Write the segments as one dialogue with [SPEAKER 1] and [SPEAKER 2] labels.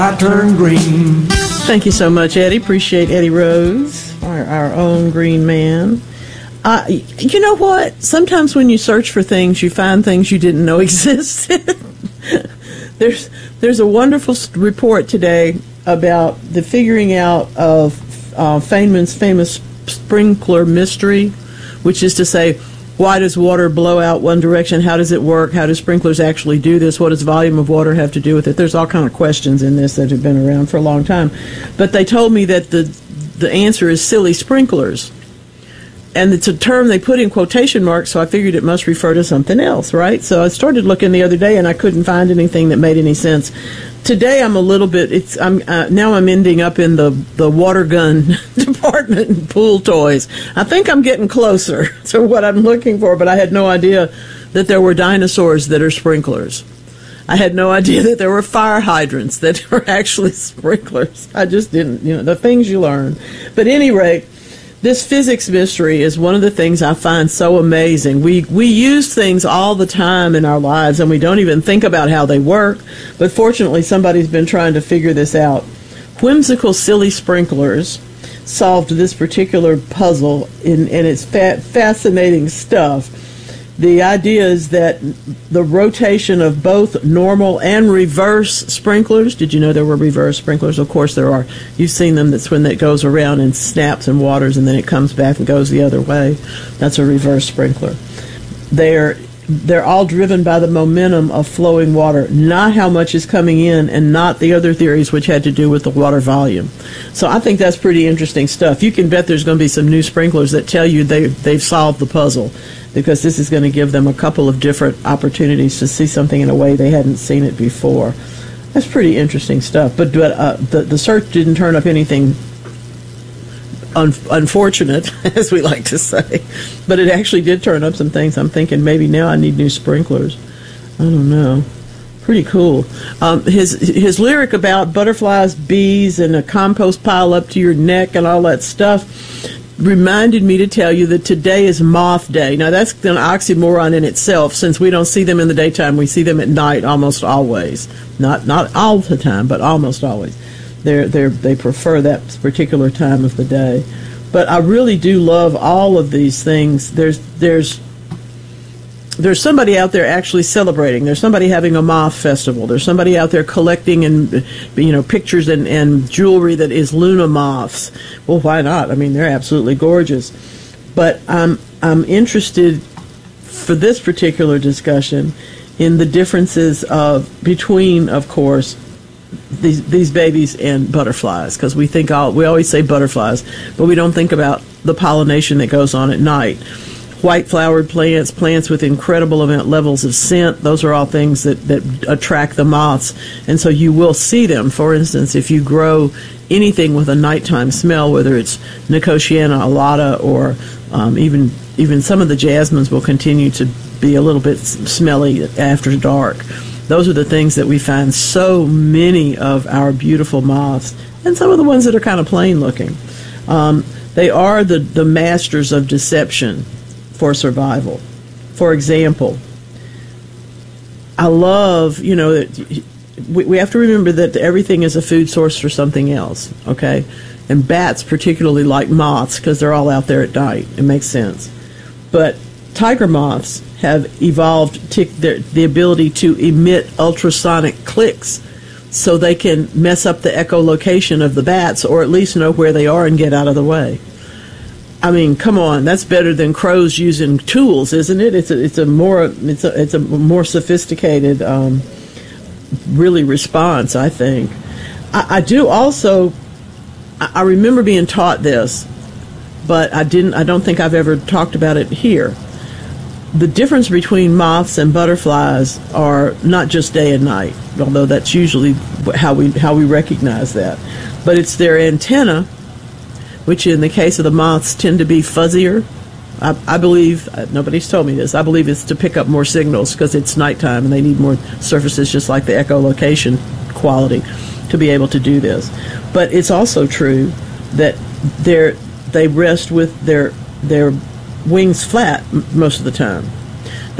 [SPEAKER 1] I turn green.
[SPEAKER 2] Thank you so much, Eddie. Appreciate Eddie Rose, our own green man. You know what? Sometimes when you search for things, you find things you didn't know existed. There's a wonderful report today about the figuring out of Feynman's famous sprinkler mystery, which is to say, why does water blow out one direction? How does it work? How do sprinklers actually do this? What does volume of water have to do with it? There's all kind of questions in this that have been around for a long time. But they told me that the answer is silly sprinklers. And it's a term they put in quotation marks, so I figured it must refer to something else, right? So I started looking the other day, and I couldn't find anything that made any sense. Today I'm a little bit. Now I'm ending up in the water gun department and pool toys. I think I'm getting closer to what I'm looking for, but I had no idea that there were dinosaurs that are sprinklers. I had no idea that there were fire hydrants that were actually sprinklers. I just didn't. The things you learn. But at any rate, this physics mystery is one of the things I find so amazing. We use things all the time in our lives, and we don't even think about how they work. But fortunately, somebody's been trying to figure this out. Whimsical, silly sprinklers solved this particular puzzle, and it's fascinating stuff. The idea is that the rotation of both normal and reverse sprinklers. Did you know there were reverse sprinklers? Of course there are. You've seen them. That's when it goes around and snaps and waters, and then it comes back and goes the other way. That's a reverse sprinkler. They're all driven by the momentum of flowing water, not how much is coming in, and not the other theories which had to do with the water volume. So I think that's pretty interesting stuff. You can bet there's going to be some new sprinklers that tell you they've solved the puzzle, because this is going to give them a couple of different opportunities to see something in a way they hadn't seen it before. That's pretty interesting stuff. But the search didn't turn up anything unfortunate, as we like to say. But it actually did turn up some things. I'm thinking maybe now I need new sprinklers. I don't know. Pretty cool. His lyric about butterflies, bees, and a compost pile up to your neck and all that stuff reminded me to tell you that today is Moth Day. Now, that's an oxymoron in itself. Since we don't see them in the daytime, we see them at night almost always. Not all the time, but almost always. They prefer that particular time of the day. But I really do love all of these things. There's somebody out there actually celebrating. There's somebody having a moth festival. There's somebody out there collecting and pictures and jewelry that is Luna moths. Well, why not? I mean, they're absolutely gorgeous. But I'm interested for this particular discussion in the differences between, of course, these babies and butterflies, because we always say butterflies, but we don't think about the pollination that goes on at night. White flowered plants with incredible levels of scent, those are all things that attract the moths, and so you will see them. For instance, if you grow anything with a nighttime smell, whether it's Nicotiana alata or even some of the jasmines will continue to be a little bit smelly after dark. Those are the things that we find so many of our beautiful moths, and some of the ones that are kind of plain looking. They are the masters of deception for survival. For example, I love, that we have to remember that everything is a food source for something else, okay? And bats particularly like moths because they're all out there at night. It makes sense. But tiger moths have evolved the ability to emit ultrasonic clicks so they can mess up the echolocation of the bats, or at least know where they are and get out of the way. I mean, come on, that's better than crows using tools, isn't it? It's a more sophisticated really response, I think. I do also. I remember being taught this, but I don't think I've ever talked about it here. The difference between moths and butterflies are not just day and night, although that's usually how we recognize that. But it's their antenna, which in the case of the moths tend to be fuzzier. I believe, nobody's told me this, I believe it's to pick up more signals because it's nighttime and they need more surfaces, just like the echolocation quality, to be able to do this. But it's also true that they rest with their wings flat most of the time.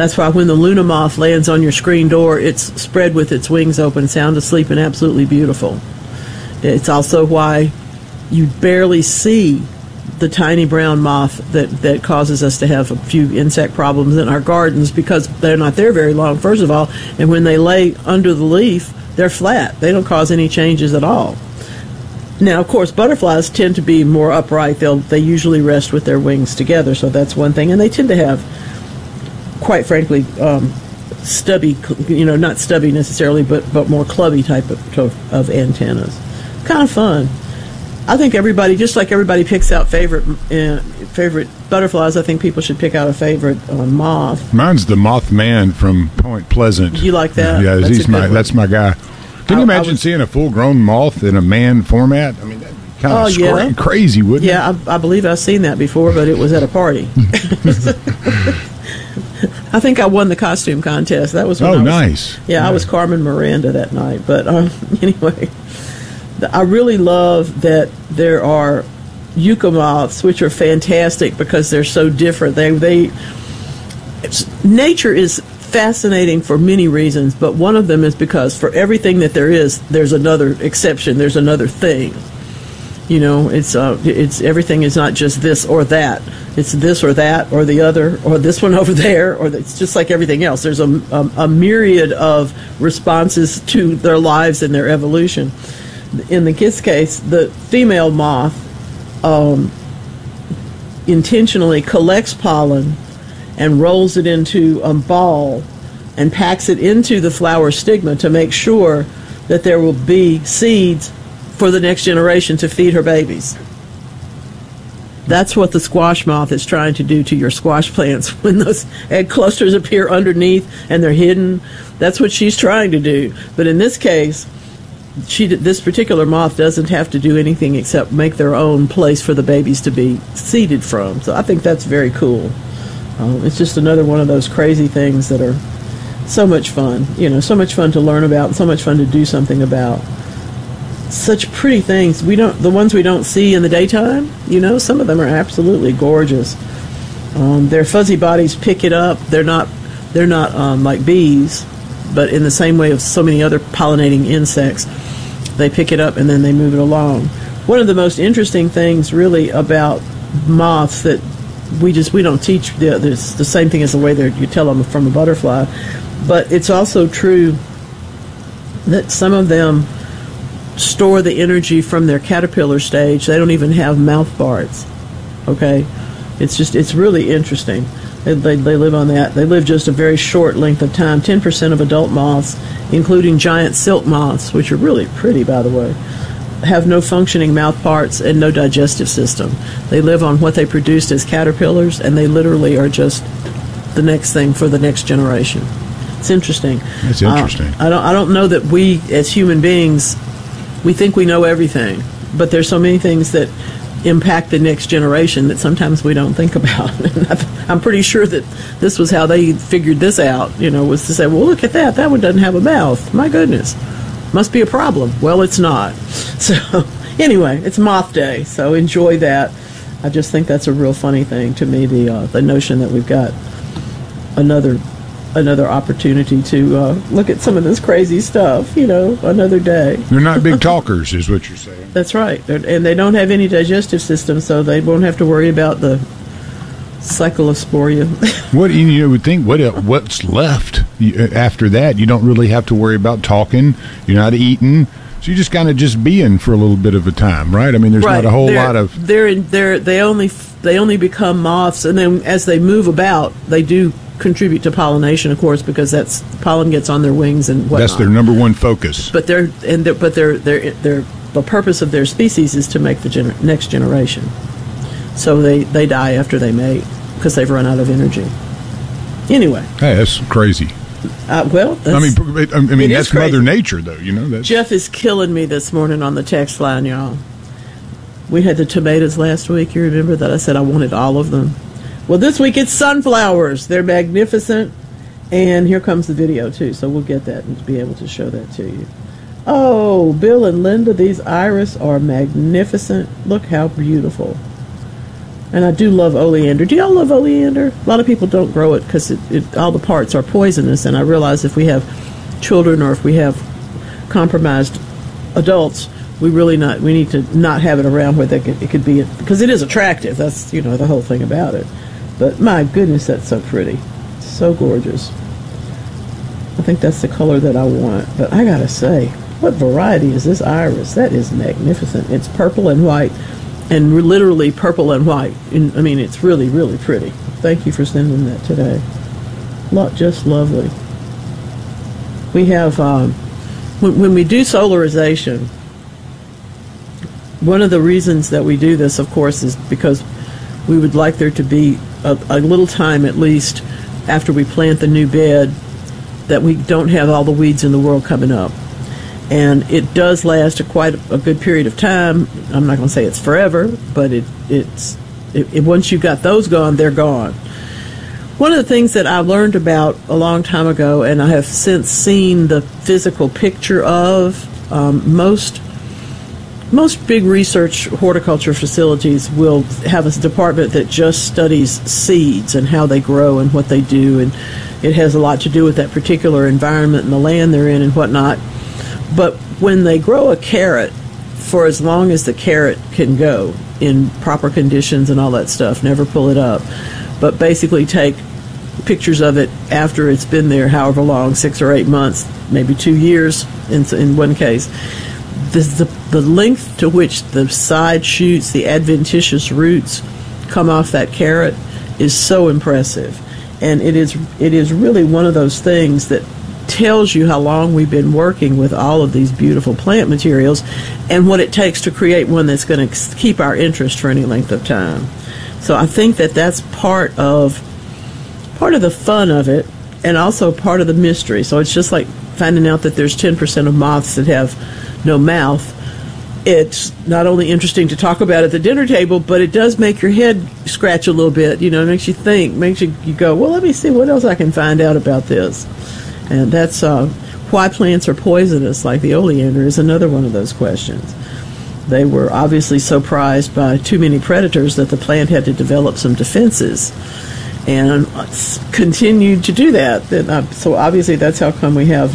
[SPEAKER 2] That's why when the Luna moth lands on your screen door, it's spread with its wings open, sound asleep, and absolutely beautiful. It's also why you barely see the tiny brown moth that causes us to have a few insect problems in our gardens, because they're not there very long, first of all, and when they lay under the leaf, they're flat. They don't cause any changes at all. Now, of course, butterflies tend to be more upright. They usually rest with their wings together, so that's one thing. And they tend to have, quite frankly, stubby, not stubby necessarily, but more clubby type of antennas. Kind of fun. I think everybody, just like everybody picks out favorite butterflies, I think people should pick out a favorite moth.
[SPEAKER 1] Mine's the Mothman from Point Pleasant.
[SPEAKER 2] You like that?
[SPEAKER 1] Yeah, that's my guy. Can you imagine seeing a full-grown moth in a man format? I mean, that'd be kind of crazy, wouldn't it?
[SPEAKER 2] Yeah, I believe I've seen that before, but it was at a party. I think I won the costume contest. That was when
[SPEAKER 1] nice.
[SPEAKER 2] Yeah, I was Carmen Miranda that night. But anyway, I really love that there are yucca moths, which are fantastic because they're so different. Nature is fascinating for many reasons, but one of them is because for everything that there is, there's another exception. There's another thing. It's everything is not just this or that. It's this or that or the other or this one over there, or it's just like everything else. There's a myriad of responses to their lives and their evolution. In the kid's case, the female moth intentionally collects pollen and rolls it into a ball and packs it into the flower stigma to make sure that there will be seeds for the next generation to feed her babies. That's what the squash moth is trying to do to your squash plants when those egg clusters appear underneath and they're hidden. That's what she's trying to do. But in this case, this particular moth doesn't have to do anything except make their own place for the babies to be seeded from. So I think that's very cool. It's just another one of those crazy things that are so much fun. So much fun to learn about and so much fun to do something about. Such pretty things. The ones we don't see in the daytime, some of them are absolutely gorgeous. Their fuzzy bodies pick it up. They're not like bees, but in the same way of so many other pollinating insects, they pick it up and then they move it along. One of the most interesting things really about moths that we don't teach, the same thing as the way you tell them from a butterfly, but it's also true that some of them store the energy from their caterpillar stage. They don't even have mouth parts. Okay, it's really interesting. They live on that. They live just a very short length of time. 10% of adult moths, including giant silk moths, which are really pretty, by the way, have no functioning mouth parts and no digestive system. They live on what they produced as caterpillars, and they literally are just the next thing for the next generation. It's interesting.
[SPEAKER 1] It's interesting.
[SPEAKER 2] I don't know that we, as human beings, we think we know everything, but there's so many things that impact the next generation that sometimes we don't think about. I'm pretty sure that this was how they figured this out, was to say, well, look at that. That one doesn't have a mouth. My goodness. Must be a problem. Well, it's not. So, anyway, it's Moth Day, so enjoy that. I just think that's a real funny thing to me, the notion that we've got another opportunity to look at some of this crazy stuff, another day.
[SPEAKER 1] They're not big talkers, is what you're saying.
[SPEAKER 2] That's right. And they don't have any digestive system, so they won't have to worry about the cyclosporia.
[SPEAKER 1] What you would think? What's left after that? You don't really have to worry about talking. You're not eating, so you just kind of just being for a little bit of a time, right? I mean, there's not a whole lot of.
[SPEAKER 2] They only become moths, and then as they move about, they do contribute to pollination, of course, because that's pollen gets on their wings and whatnot.
[SPEAKER 1] That's their number one focus.
[SPEAKER 2] But the purpose of their species is to make the next generation. So they die after they mate because they've run out of energy. Anyway,
[SPEAKER 1] hey, that's crazy.
[SPEAKER 2] Well,
[SPEAKER 1] that's
[SPEAKER 2] crazy.
[SPEAKER 1] Mother Nature, though. That's...
[SPEAKER 2] Jeff is killing me this morning on the text line, y'all. We had the tomatoes last week. You remember that I said I wanted all of them. Well, this week it's sunflowers. They're magnificent. And here comes the video, too. So we'll get that and be able to show that to you. Oh, Bill and Linda, these iris are magnificent. Look how beautiful. And I do love oleander. Do y'all love oleander? A lot of people don't grow it because all the parts are poisonous. And I realize if we have children or if we have compromised adults, we need to not have it around where it could be, because it is attractive. That's, the whole thing about it. But my goodness, that's so pretty. So gorgeous. I think that's the color that I want. But I gotta say, what variety is this iris? That is magnificent. It's purple and white, and literally purple and white. It's really, really pretty. Thank you for sending that today. Just lovely. We have, when we do solarization, one of the reasons that we do this, of course, is because we would like there to be a little time, at least, after we plant the new bed, that we don't have all the weeds in the world coming up. And it does last quite a good period of time. I'm not going to say it's forever, but once you've got those gone, they're gone. One of the things that I learned about a long time ago, and I have since seen the physical picture of, most big research horticulture facilities will have a department that just studies seeds and how they grow and what they do, and it has a lot to do with that particular environment and the land they're in and whatnot. But when they grow a carrot, for as long as the carrot can go in proper conditions and all that stuff, never pull it up, but basically take pictures of it after it's been there however long, 6 or 8 months, maybe 2 years in one case. The length to which the side shoots, the adventitious roots come off that carrot is so impressive. And it is really one of those things that tells you how long we've been working with all of these beautiful plant materials and what it takes to create one that's going to keep our interest for any length of time. So I think that that's part of the fun of it, and also part of the mystery. So it's just like finding out that there's 10% of moths that have no mouth. It's not only interesting to talk about at the dinner table, but it does make your head scratch a little bit. It makes you think, makes you go, well, let me see what else I can find out about this. And that's why plants are poisonous, like the oleander, is another one of those questions. They were obviously so prized by too many predators that the plant had to develop some defenses, and continued to do that. So obviously that's how come we have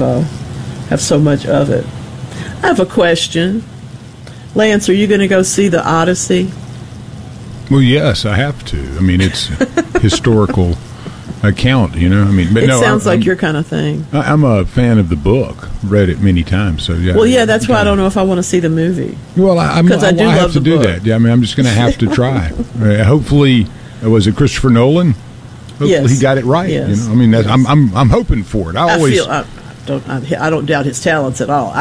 [SPEAKER 2] so much of it. I have a question. Lance, are you going to go see the Odyssey?
[SPEAKER 1] Well, yes, I have to. It's historical account, But
[SPEAKER 2] it sounds like your kind of thing.
[SPEAKER 1] I'm a fan of the book. Read it many times, so yeah.
[SPEAKER 2] Well, yeah, that's why I don't know if I want to see the movie.
[SPEAKER 1] Well, I do have to do that. Yeah, I'm just going to have to try. Hopefully, was it Christopher Nolan? Hopefully
[SPEAKER 2] yes.
[SPEAKER 1] He got it right.
[SPEAKER 2] Yes.
[SPEAKER 1] That's, I'm hoping for it.
[SPEAKER 2] I don't doubt his talents at all.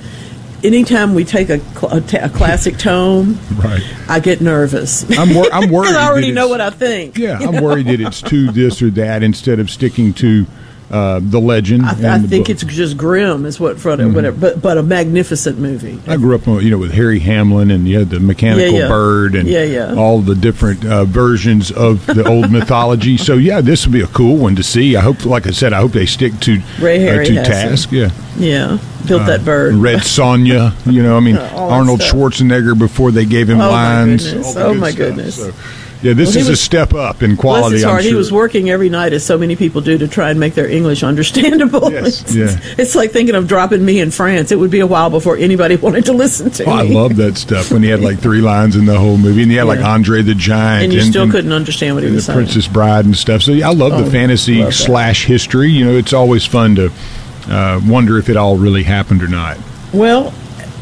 [SPEAKER 2] Anytime we take a classic tome,
[SPEAKER 1] right,
[SPEAKER 2] I get nervous.
[SPEAKER 1] I'm worried.
[SPEAKER 2] I already know what I think.
[SPEAKER 1] Yeah, I'm worried that it's too this or that instead of sticking to the legend.
[SPEAKER 2] I think it's just grim, is whatever. But a magnificent movie.
[SPEAKER 1] I grew up, with Harry Hamlin and the mechanical bird and all the different versions of the old mythology. So this will be a cool one to see. I hope, like I said, they stick to task.
[SPEAKER 2] Yeah. Built that bird.
[SPEAKER 1] Red Sonja, Arnold Schwarzenegger before they gave him lines.
[SPEAKER 2] My goodness.
[SPEAKER 1] So, this is a step up in quality.
[SPEAKER 2] Bless his heart.
[SPEAKER 1] I'm sure.
[SPEAKER 2] He was working every night, as so many people do, to try and make their English understandable.
[SPEAKER 1] Yes,
[SPEAKER 2] it's like thinking of dropping me in France. It would be a while before anybody wanted to listen to me.
[SPEAKER 1] I love that stuff when he had like 3 lines in the whole movie, and he had like Andre the Giant,
[SPEAKER 2] and you still couldn't understand what he was saying.
[SPEAKER 1] The Princess Bride and stuff. So I love the fantasy / history. It's always fun to wonder if it all really happened or not.
[SPEAKER 2] Well,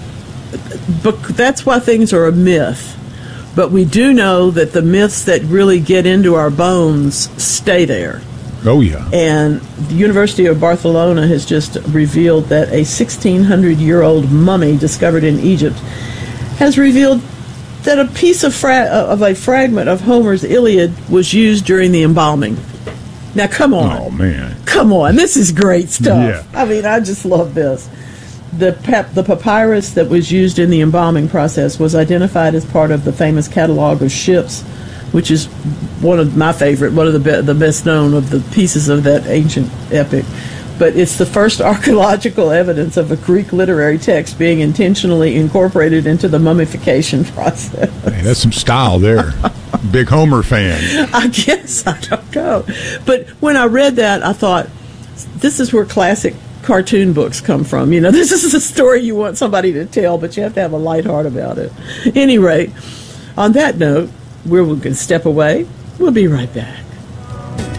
[SPEAKER 2] but that's why things are a myth. But we do know that the myths that really get into our bones stay there.
[SPEAKER 1] Oh, yeah.
[SPEAKER 2] And the University of Barcelona has just revealed that a 1,600-year-old mummy discovered in Egypt has revealed that a piece of a fragment of Homer's Iliad was used during the embalming. Now, come on.
[SPEAKER 1] Oh, man.
[SPEAKER 2] Come on. This is great stuff.
[SPEAKER 1] Yeah.
[SPEAKER 2] I just love this. The papyrus that was used in the embalming process was identified as part of the famous catalog of ships, which is one of my favorite, one of the best known of the pieces of that ancient epic. But it's the first archaeological evidence of a Greek literary text being intentionally incorporated into the mummification process.
[SPEAKER 1] Hey, that's some style there. Big Homer fan.
[SPEAKER 2] I guess. I don't know. But when I read that, I thought, this is where classic cartoon books come from. You know, this is a story you want somebody to tell, but you have to have a light heart about it. At any rate, on that note, we're going to step away. We'll be right back.